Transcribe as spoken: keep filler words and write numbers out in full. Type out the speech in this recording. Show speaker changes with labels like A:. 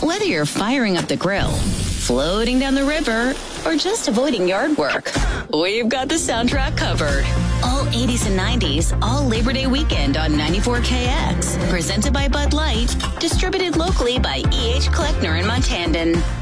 A: Whether you're firing up the grill, floating down the river, or just avoiding yard work, we've got the soundtrack covered. All eighties and nineties, all Labor Day weekend on ninety-four K X. Presented by Bud Light, distributed locally by E H. Kleckner and Montandon.